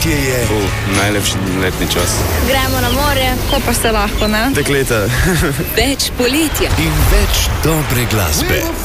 Poletje je najlepši letni čas. Gremo na morje, ko pa se lahko, ne? Dekleta. Več poletja in več dobre glasbe.